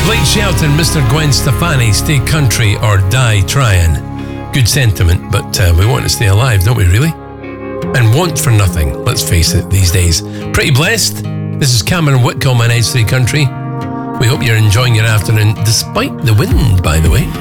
Blake Shelton, Mr. Gwen Stefani, stay country or die trying. Good sentiment, but we want to stay alive, don't we, really? And want for nothing, let's face it, these days. Pretty blessed. This is Cameron Whitcomb on Edge 3 Country. We hope you're enjoying your afternoon, despite the wind, by the way.